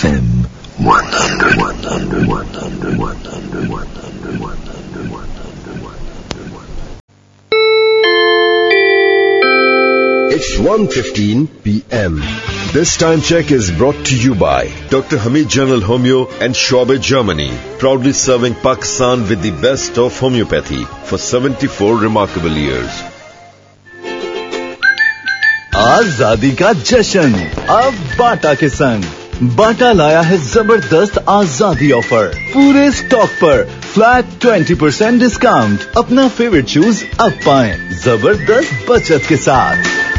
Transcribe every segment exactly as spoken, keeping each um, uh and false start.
F M one hundred, one hundred, one hundred, one hundred, one hundred, one hundred, one hundred. It's one fifteen p m This time check is brought to you by Doctor Hamid General Homeo and Schwabe, Germany, proudly serving Pakistan with the best of homeopathy for seventy-four remarkable years. आजादी का जश्न अब बाटा के संग। बाटा लाया है जबरदस्त आजादी ऑफर। पूरे स्टॉक पर फ्लैट ट्वेंटी परसेंट डिस्काउंट। अपना फेवरेट शूज अब पाएं जबरदस्त बचत के साथ।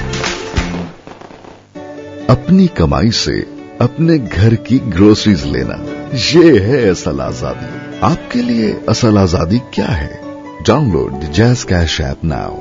अपनी कमाई से अपने घर की ग्रोसरीज लेना, ये है असल आजादी। आपके लिए असल आजादी क्या है? Download the jazz cash app now.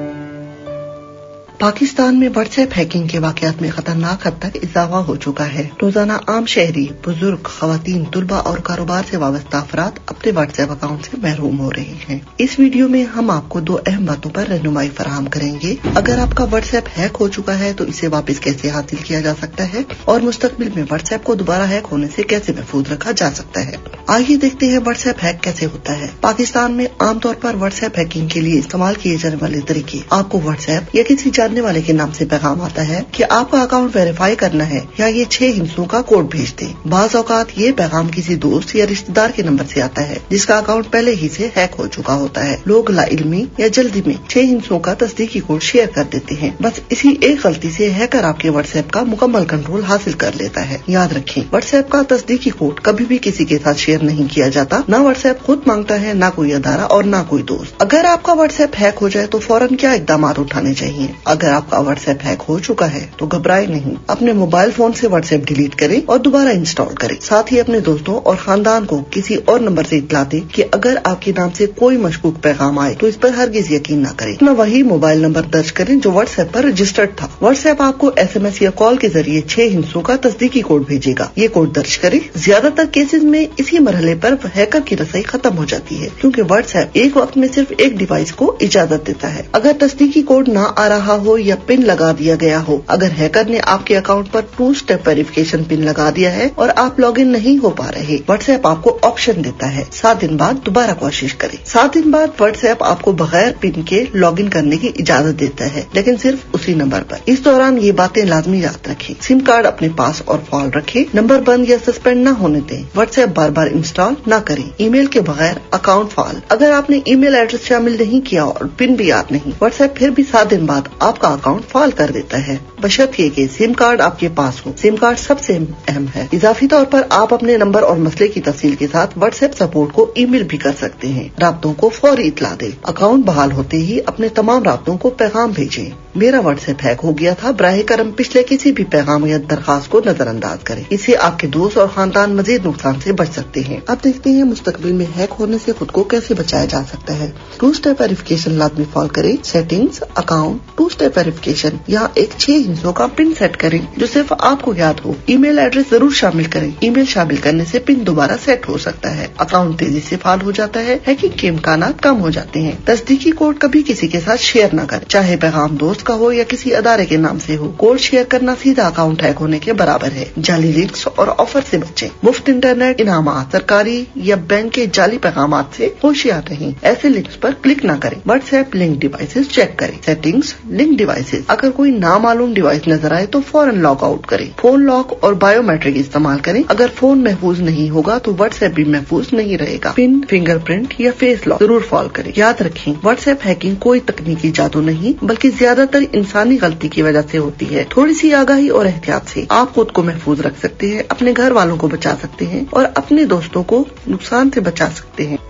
Pakistan में व्हाट्सएप हैकिंग के वाकयात में खतरनाक हद तक इजाफा हो चुका है। रोजाना आम शहरी, बुजुर्ग, खवातीन, तुलबा और कारोबार से वाबस्ता अफराद अपने व्हाट्सएप अकाउंट से महरूम हो रहे हैं। इस वीडियो में हम आपको दो अहम बातों पर रहनुमाई फराहम करेंगे। अगर आपका व्हाट्सएप हैक हो चुका है तो इसे वापस कैसे हासिल किया जा सकता है और मुस्तकबिल में व्हाट्सएप को दोबारा हैक होने से कैसे महफूज रखा जा सकता है। आइए देखते हैं व्हाट्सएप हैक कैसे होता है। पाकिस्तान में आमतौर पर व्हाट्सएप हैकिंग के लिए इस्तेमाल किए जाने वाले तरीके। आपको व्हाट्सएप या किसी जानने वाले के नाम से पैगाम आता है कि आपका अकाउंट वेरीफाई करना है या ये छह हिस्सों का कोड भेज दें। बाज़ औकात ये पैगाम किसी दोस्त या रिश्तेदार के नंबर से आता है जिसका अकाउंट पहले ही से हैक हो चुका होता है। लोग लाइल्मी या जल्दी में छह हिस्सों का तस्दीकी कोड शेयर कर देते हैं। बस इसी एक गलती से हैकर आपके व्हाट्सएप का मुकम्मल कंट्रोल हासिल कर लेता है। याद रखें, व्हाट्सएप का तस्दीकी कोड कभी भी किसी के साथ शेयर नहीं किया जाता। न व्हाट्सएप खुद मांगता है, न कोई अदारा और न कोई दोस्त। अगर आपका व्हाट्सएप हैक हो जाए तो फौरन क्या इकदाम उठाने चाहिए? अगर आपका व्हाट्सएप हैक हो चुका है तो घबराए नहीं। अपने मोबाइल फोन से व्हाट्सएप डिलीट करें और दोबारा इंस्टॉल करें। साथ ही अपने दोस्तों और खानदान को किसी और नंबर से इत्तला दें कि अगर आपके नाम से कोई मशकूक पैगाम आए तो इस पर हरगिज यकीन न करें। अपना वही मोबाइल नंबर दर्ज करें जो व्हाट्सएप पर रजिस्टर्ड था। व्हाट्सएप आपको एसएमएस या कॉल के जरिए छह हिस्सों का तस्दीकी कोड भेजेगा। ये कोड दर्ज करें। ज्यादातर केसेज में इसी मरहले पर हैकर की रसाई खत्म हो जाती है क्योंकि व्हाट्सएप एक वक्त में सिर्फ एक डिवाइस को इजाजत देता है। अगर तस्दीकी कोड न आ रहा हो या पिन लगा दिया गया हो, अगर हैकर ने आपके अकाउंट पर टू स्टेप वेरिफिकेशन पिन लगा दिया है और आप लॉगिन नहीं हो पा रहे, व्हाट्सएप आपको ऑप्शन देता है सात दिन बाद दोबारा कोशिश करें। सात दिन बाद व्हाट्सएप आपको बगैर पिन के लॉगिन करने की इजाजत देता है, लेकिन सिर्फ उसी नंबर पर। इस दौरान ये बातें लाजमी याद रखें। सिम कार्ड अपने पास और फाल रखें। नंबर बंद या सस्पेंड न होने दें। व्हाट्सएप बार बार इंस्टॉल न करें। ईमेल के बगैर अकाउंट फाल। अगर आपने ईमेल एड्रेस शामिल नहीं किया और पिन भी याद नहीं, व्हाट्सएप फिर भी सात दिन बाद आपका अकाउंट फाल कर देता है, बशर्ते कि सिम कार्ड आपके पास हो। सिम कार्ड सबसे अहम है। इजाफी तौर पर आप अपने नंबर और मसले की तफसील के साथ व्हाट्सएप सपोर्ट को ईमेल भी कर सकते हैं। राब्तों को फौरी इतला दें। अकाउंट बहाल होते ही अपने तमाम राब्तों को पैगाम भेजें। मेरा व्हाट्सएप हैक हो गया था, बराहे करम पिछले किसी भी पैगाम या दरखास्त को नजरअंदाज करें। इससे आपके दोस्त और खानदान मजीद नुकसान से बच सकते हैं। अब देखते हैं मुस्तकबिल में हैक होने से खुद को कैसे बचाया जा सकता है। टू स्टेप वेरिफिकेशन लाजमी फॉलो करें। Settings, account, to step verification. यहाँ एक छह हिस्सों का पिन सेट करें जो सिर्फ आपको याद हो। ईमेल एड्रेस जरूर शामिल करें। ईमेल शामिल करने से पिन दोबारा सेट हो सकता है। अकाउंट तेजी से फाल हो जाता है। हैकिंग के इम्कानात कम हो जाते हैं। तस्दीकी कोड कभी किसी के साथ शेयर न करें, चाहे पैगाम दोस्त का हो या किसी अदारे के नाम से हो। कोड शेयर करना सीधा अकाउंट हैक होने के बराबर है। जाली लिंक्स और ऑफर से बचें। मुफ्त इंटरनेट इनामात, सरकारी या बैंक के जाली पैगाम से होशियार रहें। ऐसे लिंक्स पर क्लिक न करें। व्हाट्सएप लिंक डिवाइसेस चेक करें। Settings, link devices. अगर कोई नामालूम डिवाइस नजर आए तो फौरन लॉग आउट करें। फोन लॉक और बायोमेट्रिक इस्तेमाल करें। अगर फोन महफूज नहीं होगा तो व्हाट्सएप भी महफूज नहीं रहेगा। पिन, फिंगरप्रिंट या फेस लॉक जरूर फॉलो करें। याद रखें, व्हाट्सएप हैकिंग कोई तकनीकी जादू नहीं बल्कि ज्यादातर इंसानी गलती की वजह से होती है। थोड़ी सी आगाही और एहतियात से आप खुद को महफूज रख सकते हैं, अपने घर वालों को बचा सकते हैं और अपने दोस्तों को नुकसान से बचा सकते हैं।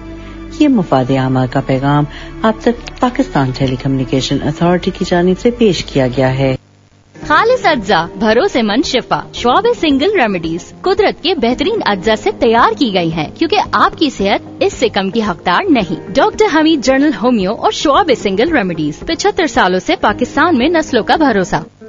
ये मुफाद आमा का पैगाम आप तक पाकिस्तान टेली कम्युनिकेशन अथॉरिटी की जानिब से पेश किया गया है। खालिस अज्जा, भरोसेमंद शिफा, श्वाबे सिंगल रेमेडीज कुदरत के बेहतरीन अज्जा से तैयार की गई हैं, क्योंकि आपकी सेहत इससे कम की हकदार नहीं। डॉक्टर हमीद जनरल होमियो और श्वाबे सिंगल रेमेडीज पचहत्तर सालों से पाकिस्तान में नस्लों का भरोसा।